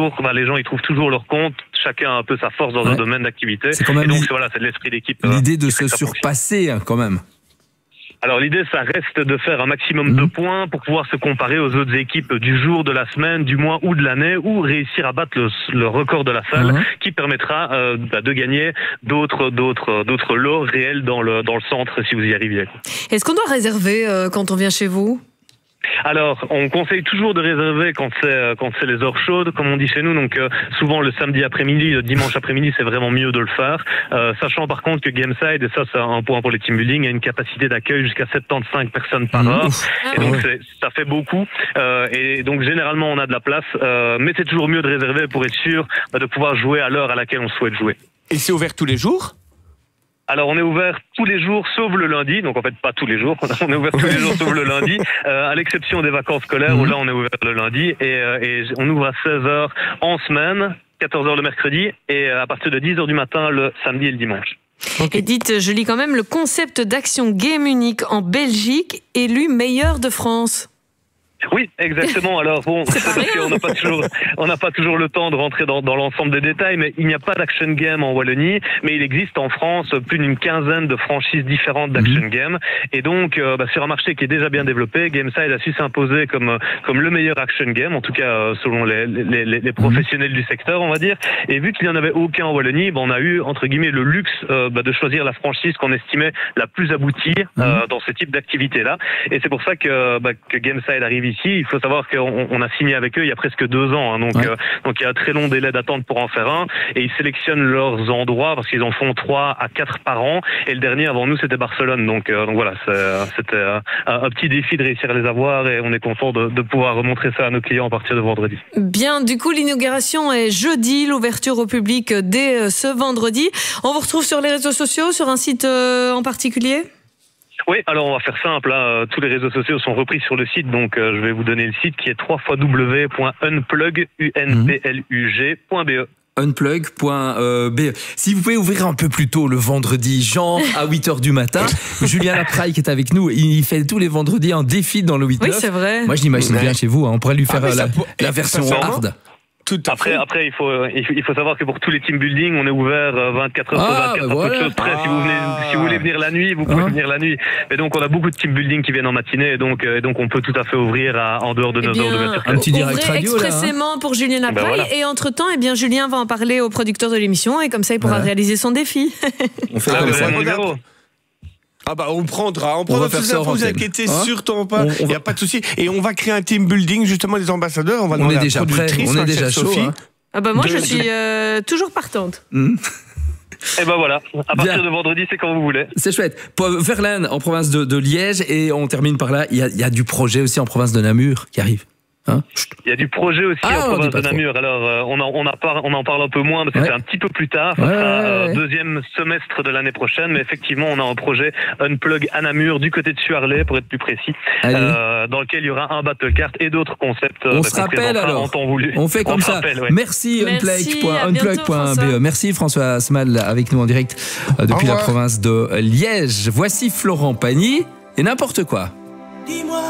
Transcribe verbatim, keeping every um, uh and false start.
toujours, bah, les gens ils trouvent toujours leur compte, chacun a un peu sa force dans ouais. un domaine d'activité. C'est quand même et donc voilà, c'est de l'esprit d'équipe. L'idée de se surpasser hein, quand même. Alors l'idée, ça reste de faire un maximum mmh. de points pour pouvoir se comparer aux autres équipes du jour, de la semaine, du mois ou de l'année, ou réussir à battre le, le record de la salle, mmh. qui permettra euh, de gagner d'autres, d'autres, d'autres lots réels dans le dans le centre si vous y arriviez. Est-ce qu'on doit réserver euh, quand on vient chez vous ? Alors, on conseille toujours de réserver quand c'est quand c'est les heures chaudes, comme on dit chez nous. Donc, euh, souvent le samedi après-midi, le dimanche après-midi, c'est vraiment mieux de le faire. Euh, sachant par contre que Gameside, et ça c'est un point pour les team building, a une capacité d'accueil jusqu'à soixante-quinze personnes par heure. Mmh. Et donc, c'est, ça fait beaucoup. Euh, et donc, généralement, on a de la place. Euh, mais c'est toujours mieux de réserver pour être sûr bah, de pouvoir jouer à l'heure à laquelle on souhaite jouer. Et c'est ouvert tous les jours ? Alors on est ouvert tous les jours sauf le lundi, donc en fait pas tous les jours, on est ouvert tous les jours sauf le lundi, euh, à l'exception des vacances scolaires mmh. où là on est ouvert le lundi et, euh, et on ouvre à seize heures en semaine, quatorze heures le mercredi et à partir de dix heures du matin le samedi et le dimanche. Okay. Et dites, je lis quand même le concept d'action game unique en Belgique élu meilleur de France. Oui, exactement. Alors bon, c'est parce qu'on n'a pas toujours, on n'a pas toujours le temps de rentrer dans, dans l'ensemble des détails, mais il n'y a pas d'action game en Wallonie, mais il existe en France plus d'une quinzaine de franchises différentes d'action game, et donc euh, bah, sur un marché qui est déjà bien développé, Gameside a su s'imposer comme comme le meilleur action game, en tout cas selon les les, les, les professionnels du secteur, on va dire. Et vu qu'il n'y en avait aucun en Wallonie, bah, on a eu entre guillemets le luxe euh, bah, de choisir la franchise qu'on estimait la plus aboutie euh, dans ce type d'activité-là, et c'est pour ça que bah, que Gameside arrive ici. Il faut savoir qu'on on a signé avec eux il y a presque deux ans, hein, donc ouais. euh, donc il y a un très long délai d'attente pour en faire un, et ils sélectionnent leurs endroits parce qu'ils en font trois à quatre par an, et le dernier avant nous c'était Barcelone, donc euh, donc voilà, c'est, c'était euh, un, un petit défi de réussir à les avoir, et on est content de, de pouvoir remontrer ça à nos clients à partir de vendredi. Bien, du coup l'inauguration est jeudi, l'ouverture au public dès ce vendredi. On vous retrouve sur les réseaux sociaux, sur un site euh, en particulier ? Oui, alors on va faire simple, là. Tous les réseaux sociaux sont repris sur le site, donc euh, je vais vous donner le site qui est w w w point unplug point b e. unplug point b e. Si vous pouvez ouvrir un peu plus tôt le vendredi, genre à huit heures du matin. Julien Lapraille qui est avec nous, il fait tous les vendredis un défi dans le huit neuf. Oui, c'est vrai. Moi je l'imagine ouais. bien chez vous, hein. On pourrait lui faire ah, la, pour... la version hard. Tout après, après, il faut, il faut savoir que pour tous les team building, on est ouvert vingt-quatre heures sur ah, vingt-quatre. Bah voilà. Peu de choses près. Ah. Si vous venez, si vous voulez venir la nuit, vous pouvez ah. venir la nuit. Et donc, on a beaucoup de team building qui viennent en matinée, et donc, et donc on peut tout à fait ouvrir à, en dehors de neuf heures de vingt-quatre heures. Un petit direct radio là. Expressément pour Julien Lapraille. Ben voilà. Et entre temps, eh bien, Julien va en parler au producteur de l'émission, et comme ça, il pourra voilà. réaliser son défi. On fait ah, comme ça. Mon numéro. Ah bah on prendra, on prendra toutes les infos, vous inquiétez hein surtout pas, il n'y a pas de souci. Et on va créer un team building, justement des ambassadeurs, on va on est déjà prêt, on est déjà chaud. Hein. Ah bah moi de, je suis euh, toujours partante. Mmh. Et ben voilà, à partir Bien. de vendredi, c'est quand vous voulez. C'est chouette. Verlaine en province de, de Liège, et on termine par là, il y, a, il y a du projet aussi en province de Namur qui arrive. Hein il y a du projet aussi ah, en province de Namur. Alors euh, on, en, on, a par, on en parle un peu moins parce que ouais. c'est un petit peu plus tard. Ça ouais, sera ouais, euh, ouais. deuxième semestre de l'année prochaine. Mais effectivement, on a un projet Unplug à Namur du côté de Suarlé, pour être plus précis, euh, dans lequel il y aura un battle card et d'autres concepts. On se rappelle alors. En temps voulu. On fait comme on ça. Rappelle, ouais. Merci, Merci unplug point b e. Merci François Smal avec nous en direct euh, depuis la province de Liège. Voici Florent Pagny et n'importe quoi. Dis-moi.